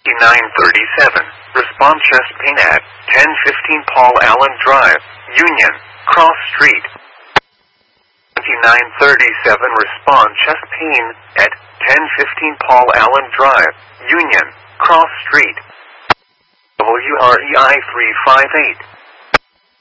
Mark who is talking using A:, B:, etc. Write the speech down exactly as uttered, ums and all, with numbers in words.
A: nine thirty-seven, respond chest pain at ten fifteen Paul Allen Drive, Union, Cross Street. twenty-nine thirty-seven, respond chest pain at ten fifteen Paul Allen Drive, Union, Cross Street. W R E I three five eight.